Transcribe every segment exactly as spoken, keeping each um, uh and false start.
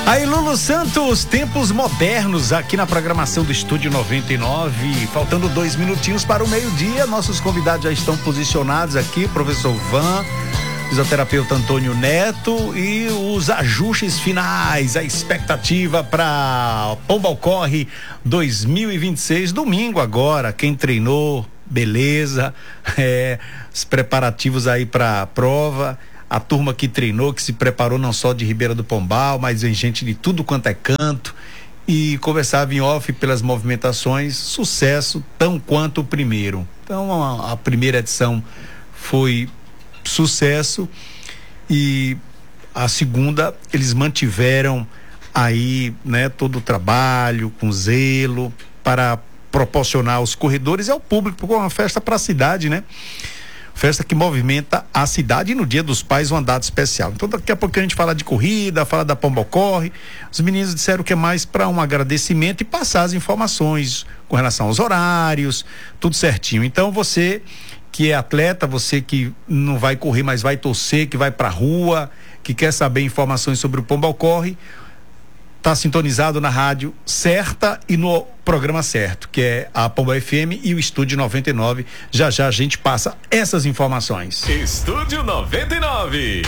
Aí, Lulu Santos, tempos modernos aqui na programação do Estúdio noventa e nove. Faltando dois minutinhos para o meio-dia. Nossos convidados já estão posicionados aqui, professor Van, fisioterapeuta Antônio Neto, e os ajustes finais, a expectativa para Pombal Corre dois mil e vinte e seis, domingo agora. Quem treinou, beleza, é, os preparativos aí para a prova. A turma que treinou, que se preparou não só de Ribeira do Pombal, mas em gente de tudo quanto é canto, e conversava em off pelas movimentações, sucesso tão quanto o primeiro. Então a, a primeira edição foi sucesso, e a segunda eles mantiveram aí, né, todo o trabalho com zelo para proporcionar aos corredores e ao público uma festa para a cidade, né? Festa que movimenta a cidade, e no Dia dos Pais um andado especial. Então daqui a pouco a gente fala de corrida, fala da Pombal Corre. Os meninos disseram que é mais para um agradecimento e passar as informações com relação aos horários, tudo certinho. Então você que é atleta, você que não vai correr, mas vai torcer, que vai pra rua, que quer saber informações sobre o Pombal Corre, tá sintonizado na rádio certa e no programa certo, que é a Pombal F M e o Estúdio noventa e nove. Já já a gente passa essas informações. Estúdio noventa e nove.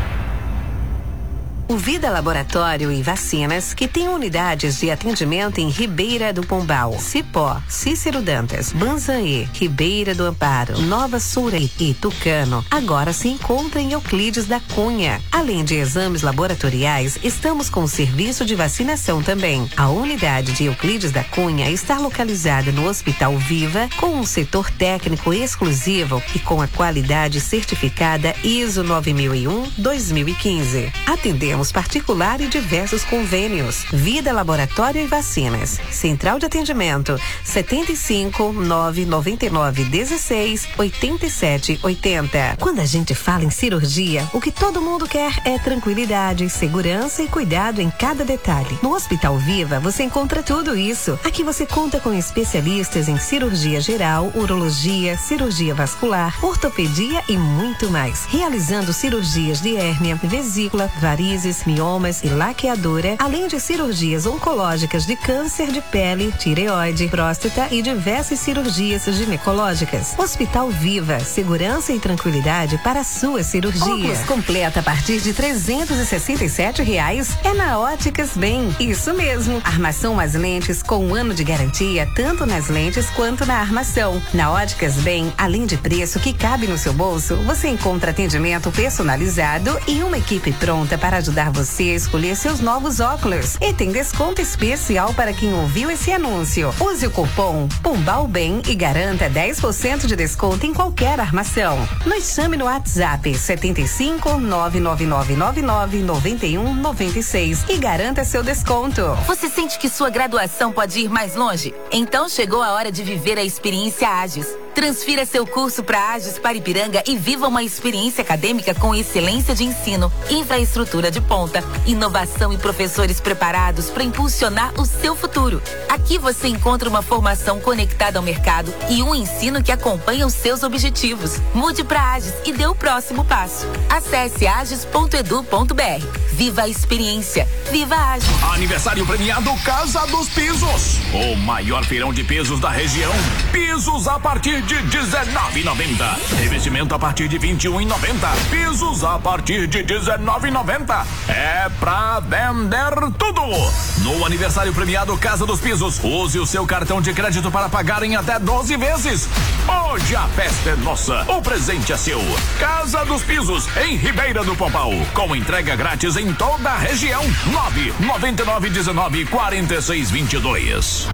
O Vida Laboratório e Vacinas, que tem unidades de atendimento em Ribeira do Pombal, Cipó, Cícero Dantas, Banzaê, Ribeira do Amparo, Nova Surei e Tucano, agora se encontra em Euclides da Cunha. Além de exames laboratoriais, estamos com o serviço de vacinação também. A unidade de Euclides da Cunha está localizada no Hospital Viva, com um setor técnico exclusivo e com a qualidade certificada I S O nove mil e um dois mil e quinze. Atendemos particular e diversos convênios. Vida Laboratório e Vacinas. Central de atendimento setenta e cinco, nove noventa e nove, dezesseis, oitenta e sete, oitenta. Quando a gente fala em cirurgia, o que todo mundo quer é tranquilidade, segurança e cuidado em cada detalhe. No Hospital Viva você encontra tudo isso. Aqui você conta com especialistas em cirurgia geral, urologia, cirurgia vascular, ortopedia e muito mais. Realizando cirurgias de hérnia, vesícula, varizes, miomas e laqueadura, além de cirurgias oncológicas de câncer de pele, tireoide, próstata e diversas cirurgias ginecológicas. Hospital Viva, segurança e tranquilidade para a sua cirurgia. Óculos completa a partir de trezentos e sessenta e sete reais é na Óticas Bem. Isso mesmo, armação mais lentes com um ano de garantia, tanto nas lentes quanto na armação. Na Óticas Bem, além de preço que cabe no seu bolso, você encontra atendimento personalizado e uma equipe pronta para ajudar você a escolher seus novos óculos. E tem desconto especial para quem ouviu esse anúncio. Use o cupom Pombal Bem e garanta dez por cento de desconto em qualquer armação. Nos chame no WhatsApp setenta e cinco, nove nove nove nove nove, noventa e um, noventa e seis e garanta seu desconto. Você sente que sua graduação pode ir mais longe? Então chegou a hora de viver a experiência Agis. Transfira seu curso para Agis Paripiranga e viva uma experiência acadêmica com excelência de ensino, infraestrutura de ponta, inovação e professores preparados para impulsionar o seu futuro. Aqui você encontra uma formação conectada ao mercado e um ensino que acompanha os seus objetivos. Mude para Agis e dê o próximo passo. Acesse agis ponto edu ponto br. Viva a experiência. Viva a Agis. Aniversário premiado Casa dos Pisos. O maior feirão de pisos da região. Pisos a partir de dezenove e noventa. Revestimento a partir de vinte e um e noventa. Pisos a partir de dezenove e noventa. É pra vender tudo. No aniversário premiado Casa dos Pisos, use o seu cartão de crédito para pagar em até doze vezes. Hoje a festa é nossa. O presente é seu. Casa dos Pisos, em Ribeira do Pombal, com entrega grátis em toda a região. nove nove nove dezenove, quarenta e seis vinte e dois.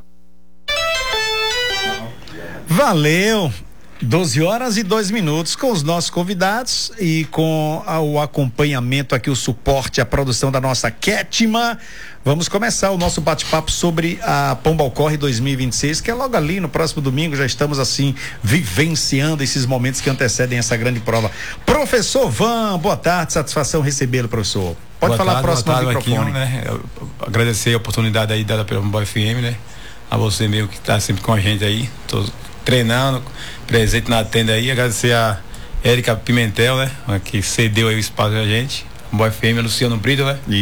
Valeu! doze horas e dois minutos com os nossos convidados e com a, o acompanhamento aqui, o suporte, a produção da nossa Kétima. Vamos começar o nosso bate-papo sobre a Pombal Corre dois mil e vinte e seis, que é logo ali no próximo domingo. Já estamos assim vivenciando esses momentos que antecedem essa grande prova. Professor Van, boa tarde, satisfação recebê-lo, professor. Pode boa falar tarde, próximo ao microfone. Aqui, né? Eu agradecer a oportunidade aí dada pela Pombal F M, né? A você mesmo que está sempre com a gente aí, tô treinando, presente na tenda aí. Agradecer a Érica Pimentel, né? Que cedeu aí o espaço a gente. Pombal F M, Luciano Brito, né? Isso.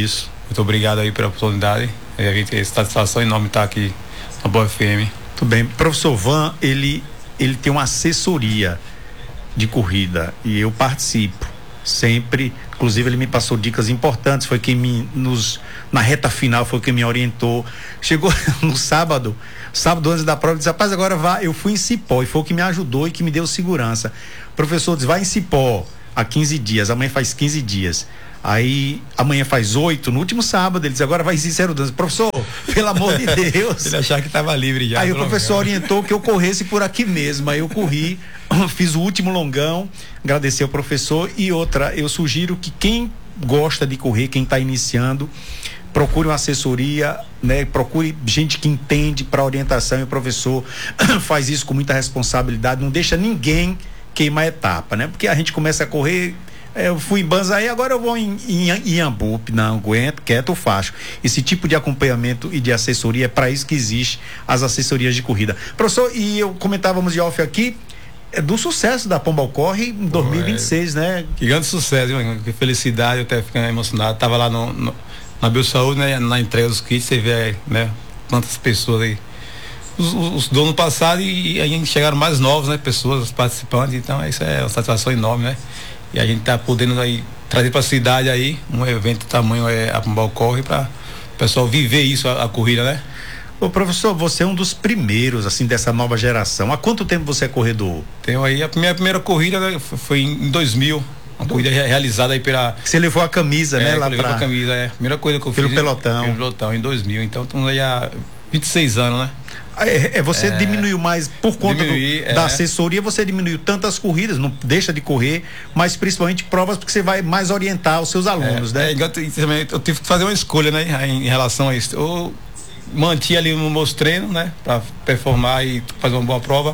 Muito obrigado aí pela oportunidade. A gente tem satisfação enorme estar aqui na Boa F M. Tudo bem. Professor Van, ele, ele tem uma assessoria de corrida e eu participo sempre, inclusive ele me passou dicas importantes, foi quem me, nos, na reta final foi quem me orientou. Chegou no sábado, sábado antes da prova, disse, rapaz, agora vá, eu fui em Cipó e foi o que me ajudou e que me deu segurança. O professor disse, vai em Cipó há quinze dias, amanhã faz quinze dias. Aí amanhã faz oito, no último sábado ele disse, agora vai em Cícero Dantas. Professor, pelo amor de Deus. Ele achava que estava livre já. Aí o professor longão orientou que eu corresse por aqui mesmo. Aí eu corri, fiz o último longão, agradecer ao professor. E outra, eu sugiro que quem gosta de correr, quem está iniciando, procure uma assessoria, né? Procure gente que entende para orientação, e o professor faz isso com muita responsabilidade, não deixa ninguém queimar a etapa, né? Porque a gente começa a correr. Eu fui em Banzaí, agora eu vou em, em, em Iambupe, não aguento, quieto, faço. Esse tipo de acompanhamento e de assessoria, é para isso que existe as assessorias de corrida. Professor, e eu comentávamos de off aqui, é do sucesso da Pombal Corre em dois mil e vinte e seis, é, né? Que grande sucesso, hein? Que felicidade, eu até ficando emocionado. Tava lá no, no, na Biosaúde, né? Na entrega dos kits, você vê, né? Quantas pessoas aí. Os, os, os do ano passado e, e aí chegaram mais novos, né? Pessoas, participantes, então isso é uma satisfação enorme, né? E a gente tá podendo aí trazer para a cidade aí um evento do tamanho é a Pombal Corre, para o pessoal viver isso, a, a corrida, né? Ô professor, você é um dos primeiros assim dessa nova geração. Há quanto tempo você é corredor? Tenho aí a minha primeira corrida, né, foi em dois mil, uma do... corrida realizada aí pela. Você levou a camisa, é, né, lá para. Pra... a camisa, é. Primeira coisa que eu pelo fiz. pelotão. Pelo pelotão em dois mil. Então estamos aí há vinte e seis anos, né? É, é, você é, diminuiu mais por conta diminuir, do, é. da assessoria, você diminuiu tantas corridas, não deixa de correr, mas principalmente provas, porque você vai mais orientar os seus alunos, é, né? É, eu, eu tive que fazer uma escolha, né, em, em relação a isso. Eu mantinha ali no meus treinos, né, para performar e fazer uma boa prova,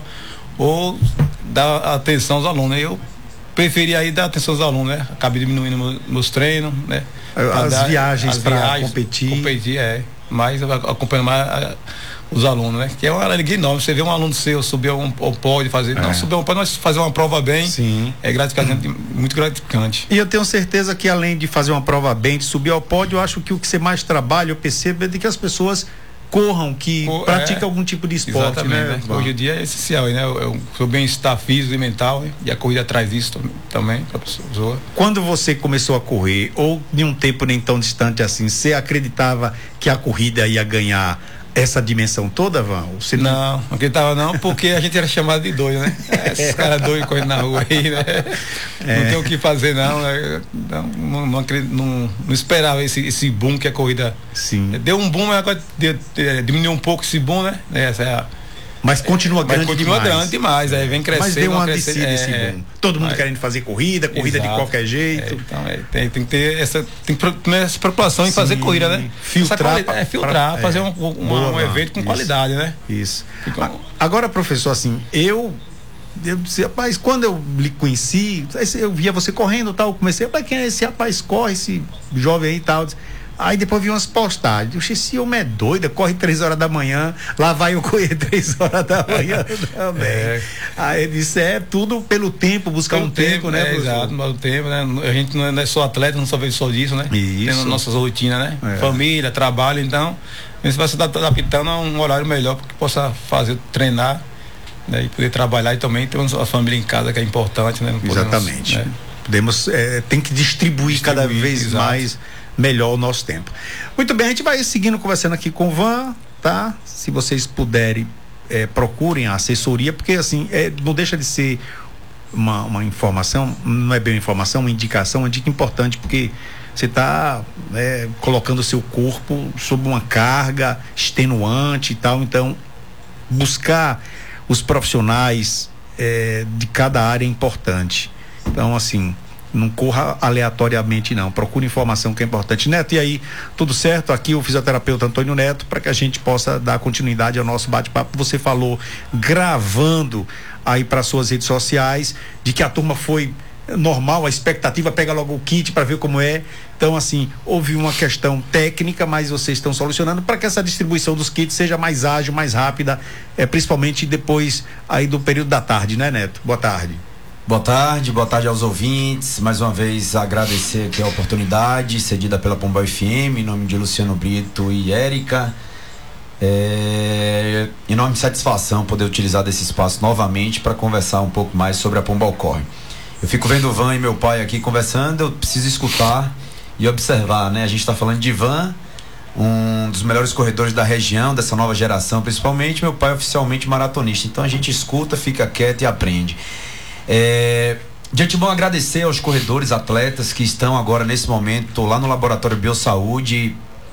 ou dar atenção aos alunos, né? Eu preferi aí dar atenção aos alunos, né? Acabei diminuindo meus, meus treinos, né? As dar, viagens para competir. Competir, é. Mas acompanhando mais a, os alunos, né? Que é uma alegria enorme. Você vê um aluno seu subir um, um pódio, fazer. É. Não subir um pódio, mas fazer uma prova bem. Sim. É gratificante, muito gratificante. E eu tenho certeza que além de fazer uma prova bem, de subir ao pódio, eu acho que o que você mais trabalha, eu percebo, é de que as pessoas corram, que Cor, praticam é, algum tipo de esporte, né? né? Hoje em dia é essencial, né? O seu bem-estar físico e mental, né? E a corrida traz isso também para a pessoa. Quando você começou a correr, ou de um tempo nem tão distante assim, você acreditava que a corrida ia ganhar essa dimensão toda, Van? Você não, não acreditava não, porque a gente era chamado de doido, né? Esses caras doidos correndo na rua aí, né? É. Não tem o que fazer não, né? Não, não, não, não, não esperava esse, esse boom que a corrida. Sim. Deu um boom, mas agora diminuiu um pouco esse boom, né? Essa é a... Mas continua grande mas continua demais. grande demais, aí vem crescendo. Mas deu uma descida é, esse boom. Todo mundo mas, querendo fazer corrida, corrida exato, de qualquer jeito. É, então é, tem, tem que ter essa, tem que ter essa preocupação em Sim, fazer corrida, né? Filtrar. Pra, é, filtrar, pra, fazer um, um, boa, um evento com isso, qualidade, né? Isso. Fica... Agora, professor, assim, eu eu disse, rapaz, quando eu lhe conheci, eu via você correndo e tal, eu comecei, rapaz, quem é esse rapaz? Corre, esse jovem aí e tal. Aí depois vi umas postagens. Eu achei, esse homem é doido, corre três horas da manhã, lá vai eu correr três horas da manhã também. É. Aí ele disse, é tudo pelo tempo, buscar pelo um tempo, tempo né? É, exato, pelo tempo, né? A gente não é só atleta, não só vive só disso, né? Isso. Tem nossas rotinas, né? É. Família, trabalho, então, a gente vai se adaptando a um horário melhor para que possa fazer, treinar, né? E poder trabalhar e também ter a família em casa, que é importante, né? Não podemos, exatamente. Né? Podemos, é, tem que distribuir, distribuir cada vez exato. mais melhor o nosso tempo. Muito bem, a gente vai seguindo conversando aqui com o Van, tá? Se vocês puderem, é, procurem a assessoria, porque assim, é, não deixa de ser uma, uma informação, não é bem uma informação, uma indicação, uma dica importante, porque você está é, colocando o seu corpo sob uma carga extenuante e tal, então buscar os profissionais é, de cada área é importante. Então, assim, não corra aleatoriamente não, procure informação que é importante. Neto, e aí, tudo certo? Aqui o fisioterapeuta Antônio Neto, para que a gente possa dar continuidade ao nosso bate-papo. Você falou gravando aí para suas redes sociais, de que a turma foi normal, a expectativa, pega logo o kit para ver como é. Então, assim, houve uma questão técnica, mas vocês estão solucionando para que essa distribuição dos kits seja mais ágil, mais rápida, é, principalmente depois aí do período da tarde, né, Neto? Boa tarde. Boa tarde, boa tarde aos ouvintes. Mais uma vez agradecer aqui a oportunidade cedida pela Pombal F M, em nome de Luciano Brito e Érica. É enorme satisfação poder utilizar desse espaço novamente para conversar um pouco mais sobre a Pombal Corre. Eu fico vendo o Van e meu pai aqui conversando, eu preciso escutar e observar, né? A gente está falando de Van, um dos melhores corredores da região, dessa nova geração principalmente. Meu pai é oficialmente maratonista, então a gente escuta, fica quieto e aprende. É, de antemão agradecer aos corredores, atletas que estão agora nesse momento lá no Laboratório Biosaúde,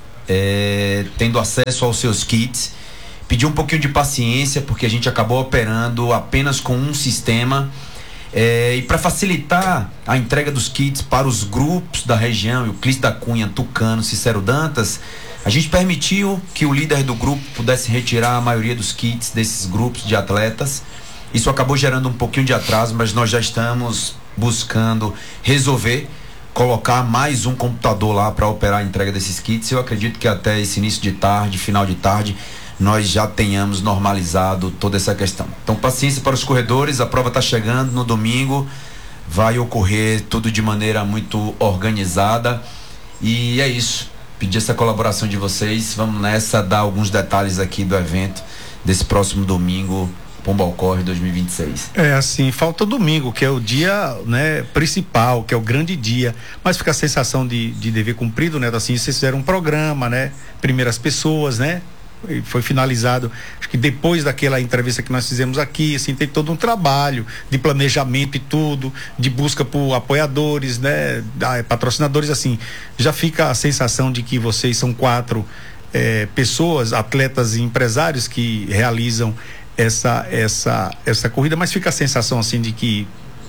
é, tendo acesso aos seus kits. Pedir um pouquinho de paciência, porque a gente acabou operando apenas com um sistema. É, e para facilitar a entrega dos kits para os grupos da região, Euclides da Cunha, Tucano, Cícero Dantas, a gente permitiu que o líder do grupo pudesse retirar a maioria dos kits desses grupos de atletas. Isso acabou gerando um pouquinho de atraso, mas nós já estamos buscando resolver, colocar mais um computador lá para operar a entrega desses kits. Eu acredito que até esse início de tarde, final de tarde, nós já tenhamos normalizado toda essa questão. Então, paciência para os corredores, a prova está chegando no domingo, vai ocorrer tudo de maneira muito organizada e é isso. Pedir essa colaboração de vocês, vamos nessa, dar alguns detalhes aqui do evento desse próximo domingo, Pombal Corre dois mil e vinte e seis. É assim, falta o domingo, que é o dia, né, principal, que é o grande dia, mas fica a sensação de, de dever cumprido, né? Assim, vocês fizeram um programa, né? Primeiras pessoas, né? E foi finalizado, acho que depois daquela entrevista que nós fizemos aqui, assim, tem todo um trabalho de planejamento e tudo, de busca por apoiadores, né, patrocinadores, assim, já fica a sensação de que vocês são quatro é, pessoas, atletas e empresários que realizam essa, essa, essa corrida, mas fica a sensação, assim, de que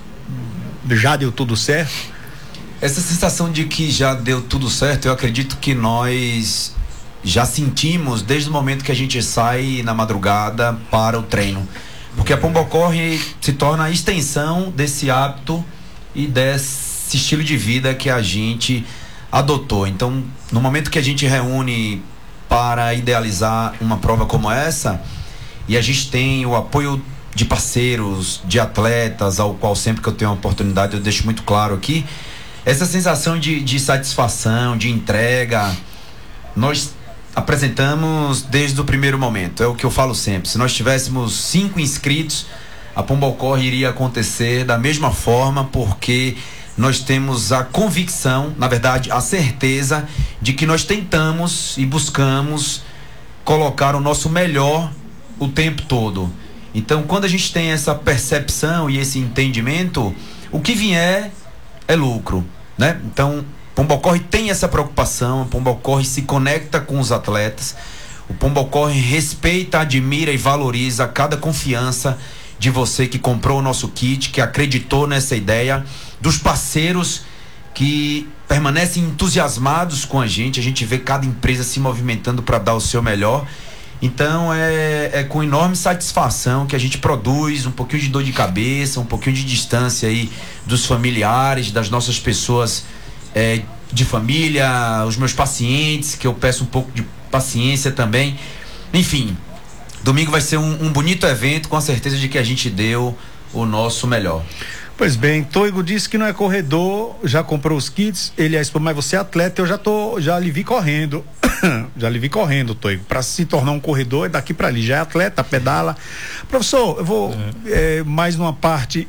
já deu tudo certo? Essa sensação de que já deu tudo certo, eu acredito que nós já sentimos desde o momento que a gente sai na madrugada para o treino, porque a Pombal Corre se torna a extensão desse hábito e desse estilo de vida que a gente adotou. Então, no momento que a gente reúne para idealizar uma prova como essa, e a gente tem o apoio de parceiros, de atletas, ao qual sempre que eu tenho a oportunidade eu deixo muito claro aqui, essa sensação de, de satisfação, de entrega, nós apresentamos desde o primeiro momento. É o que eu falo sempre, se nós tivéssemos cinco inscritos, a Pombal Corre iria acontecer da mesma forma, porque nós temos a convicção, na verdade a certeza, de que nós tentamos e buscamos colocar o nosso melhor o tempo todo. Então, quando a gente tem essa percepção e esse entendimento, o que vier é lucro, né? Então, Pombal Corre tem essa preocupação, o Pombal Corre se conecta com os atletas, o Pombal Corre respeita, admira e valoriza cada confiança de você que comprou o nosso kit, que acreditou nessa ideia, dos parceiros que permanecem entusiasmados com a gente. A gente vê cada empresa se movimentando para dar o seu melhor. Então é, é com enorme satisfação que a gente produz um pouquinho de dor de cabeça, um pouquinho de distância aí dos familiares, das nossas pessoas É, de família, os meus pacientes, que eu peço um pouco de paciência também. Enfim, domingo vai ser um, um bonito evento, com a certeza de que a gente deu o nosso melhor. Pois bem, Toigo disse que não é corredor, já comprou os kits, ele é, mas você é atleta, eu já tô, já lhe vi correndo, já lhe vi correndo, Toigo, para se tornar um corredor é daqui para ali, já é atleta, pedala. Professor, eu vou é. É, mais numa parte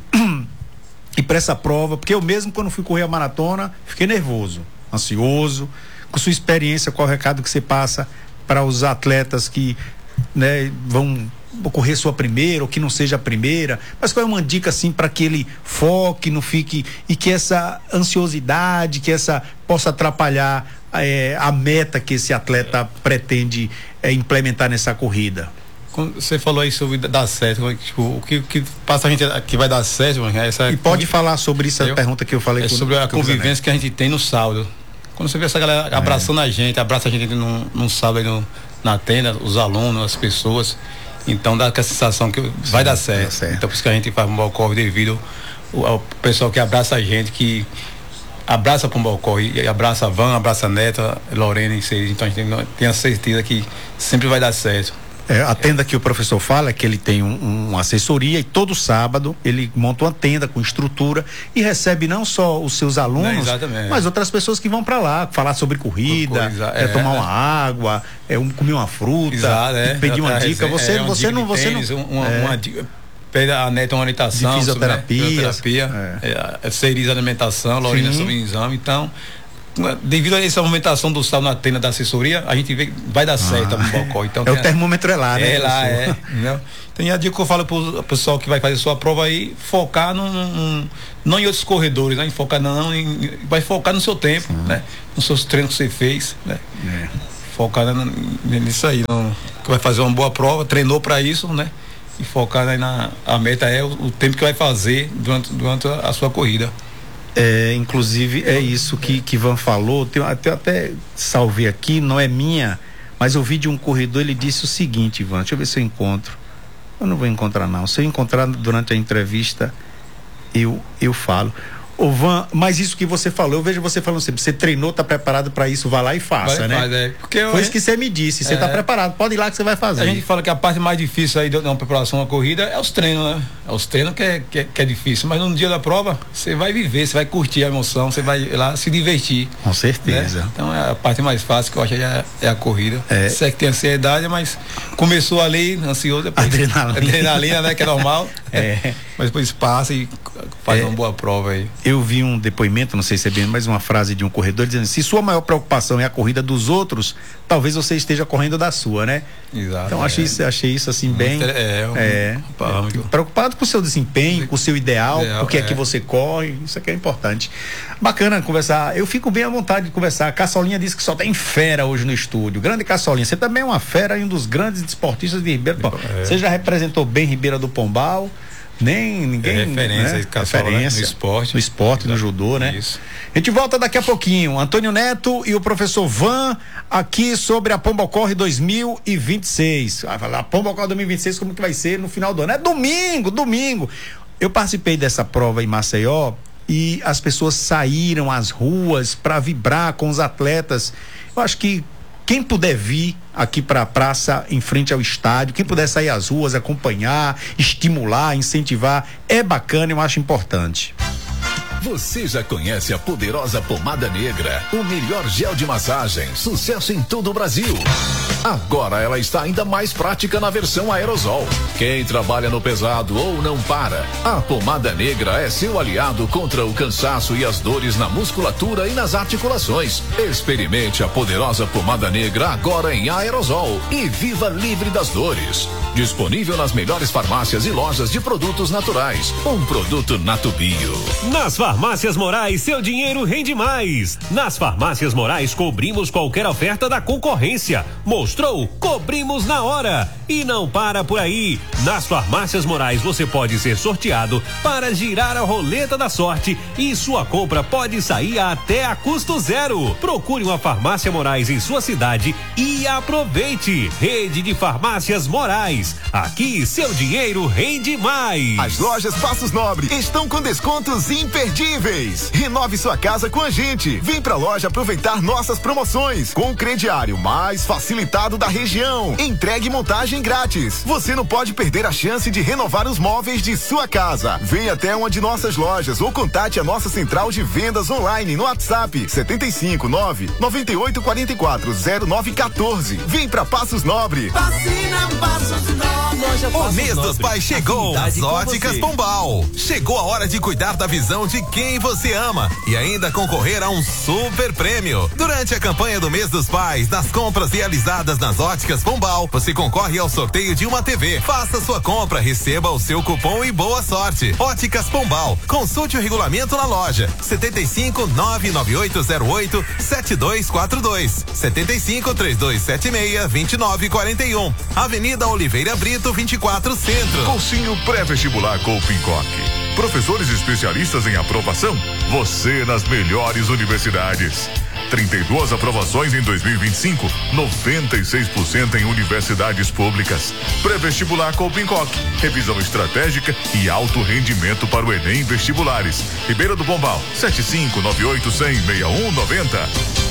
e para essa prova, porque eu mesmo quando fui correr a maratona, fiquei nervoso, ansioso. Com sua experiência, qual é o recado que você passa para os atletas que, né, vão correr sua primeira ou que não seja a primeira, mas qual é uma dica assim para que ele foque, não fique, e que essa ansiosidade, que essa possa atrapalhar é, a meta que esse atleta pretende é, implementar nessa corrida? Você falou aí sobre dar certo, tipo, o que, que passa a gente que vai dar certo, mano, essa, e pode falar sobre isso, a pergunta que eu falei. É sobre a convivência que a gente tem no sábado. Quando você vê essa galera é. abraçando a gente, abraça a gente num, num sábado aí no, na tenda, os alunos, as pessoas, então dá aquela sensação que vai dar certo. certo. Então por isso que a gente faz Pombal Corre devido ao, ao pessoal que abraça a gente, que abraça Pombal Corre, e abraça a Van, abraça a Neta, Lorena e Ceres. Então a gente tem, tem a certeza que sempre vai dar certo. É, a tenda que o professor fala é que ele tem um, uma assessoria e todo sábado ele monta uma tenda com estrutura e recebe não só os seus alunos, é, mas outras pessoas que vão para lá falar sobre corrida, é, é, tomar uma água, é, um, comer uma fruta, exato, é, pedir uma dica. Você, é, uma você dica não, você tênis, não. Uma, é, uma dica. Pede a neta uma orientação. De fisioterapia. Sobre, né? Fisioterapia, é. É, seriza alimentação, Lorena sobre o exame. Então, devido a essa movimentação do sal na tenda da assessoria, a gente vê, vai dar certo ah, a Pombocó. Então, é o termômetro é lá, né? É lá, é. Entendeu? Então, a dica que eu falo para o pessoal que vai fazer sua prova aí, focar num, num, não em outros corredores, né? Focar não, em, vai focar no seu tempo, Sim. né? Nos seus treinos que você fez, né? É. Focar nisso aí, no, que vai fazer uma boa prova, treinou para isso, né? E focar aí na a meta é o, o tempo que vai fazer durante, durante a, a sua corrida. É, inclusive é isso que que Van falou, tem, até, até salvei aqui, não é minha, mas eu vi de um corredor, ele disse o seguinte, Van, deixa eu ver se eu encontro, eu não vou encontrar não, se eu encontrar durante a entrevista, eu, eu falo. Ô Van, mas isso que você falou, eu vejo você falando sempre, você treinou, tá preparado para isso, vai lá e faça, vai, né? Faz, é. Porque eu, Foi isso que você me disse, você é, tá preparado, pode ir lá que você vai fazer. A gente fala que a parte mais difícil aí de uma preparação à corrida é os treinos, né? É os treinos que é, que é, que é difícil, mas no dia da prova, você vai viver, você vai curtir a emoção, você vai lá se divertir. Com certeza. Né? Então é a parte mais fácil que eu acho é, é a corrida. É. Você é que tem ansiedade, mas começou ali, ansioso, depois adrenalina, adrenalina, né? Que é normal. É. Mas depois passa e faz é. uma boa prova aí. Eu vi um depoimento, não sei se é bem, mas uma frase de um corredor dizendo: se sua maior preocupação é a corrida dos outros, talvez você esteja correndo da sua, né? Exato. Então é. achei isso, achei isso assim bem. É, um, é, é preocupado com o seu desempenho, com o seu ideal, ideal porque é. é que você corre, isso aqui é importante. Bacana conversar, eu fico bem à vontade de conversar. A Caçolinha disse que só tem fera hoje no estúdio. Grande Caçolinha, você também é uma fera e um dos grandes desportistas de Ribeira do Pombal. É. Você já representou bem Ribeira do Pombal. Nem ninguém. É referência, né? referência no esporte. No esporte, no judô, né? Isso. A gente volta daqui a pouquinho. Antônio Neto e o professor Van aqui sobre a Pombocorre dois mil e vinte e seis. Vai falar, a Pombocorre dois mil e vinte e seis, como que vai ser no final do ano? É domingo, domingo. Eu participei dessa prova em Maceió e as pessoas saíram às ruas para vibrar com os atletas. Eu acho que quem puder vir aqui para a praça em frente ao estádio, quem puder sair às ruas, acompanhar, estimular, incentivar, é bacana, eu acho importante. Você já conhece a poderosa pomada negra, o melhor gel de massagem, sucesso em todo o Brasil. Agora ela está ainda mais prática na versão aerosol. Quem trabalha no pesado ou não para, a pomada negra é seu aliado contra o cansaço e as dores na musculatura e nas articulações. Experimente a poderosa pomada negra agora em aerosol e viva livre das dores. Disponível nas melhores farmácias e lojas de produtos naturais. Um produto Natubio. Nas Farmácias Morais, seu dinheiro rende mais. Nas Farmácias Morais, cobrimos qualquer oferta da concorrência. Mostrou? Cobrimos na hora. E não para por aí. Nas Farmácias Morais, você pode ser sorteado para girar a roleta da sorte e sua compra pode sair até a custo zero. Procure uma Farmácia Morais em sua cidade e aproveite. Rede de Farmácias Morais. Aqui, seu dinheiro rende mais. As lojas Passos Nobre estão com descontos imperdíveis. Renove sua casa com a gente. Vem pra loja aproveitar nossas promoções com o crediário mais facilitado da região. Entregue e montagem grátis. Você não pode perder a chance de renovar os móveis de sua casa. Venha até uma de nossas lojas ou contate a nossa central de vendas online no WhatsApp setenta e cinco, nove, noventa e oito, quarenta e quatro, zero nove, quatorze. Vem pra Passos Nobre. Vacina Passos Nobre. O mês dos pais chegou. As Óticas Pombal. Chegou a hora de cuidar da visão de quem você ama e ainda concorrer a um super prêmio. Durante a campanha do mês dos pais, nas compras realizadas nas Óticas Pombal, você concorre ao sorteio de uma T V. Faça sua compra, receba o seu cupom e boa sorte. Óticas Pombal. Consulte o regulamento na loja. setenta e cinco, nove nove oito zero oito, sete dois quatro dois. setenta e cinco, três dois sete seis, vinte e nove quarenta e um. Avenida Oliveira Brito, vinte e quatro, Centro. Cursinho pré-vestibular Coopincoque. Professores especialistas em aprovação? Você nas melhores universidades. trinta e duas aprovações em dois mil e vinte e cinco, noventa e seis por cento em universidades públicas. Pré-vestibular Coopincoque, revisão estratégica e alto rendimento para o Enem Vestibulares. Ribeira do Pombal, sete cinco nove oito zero zero seis um nove zero.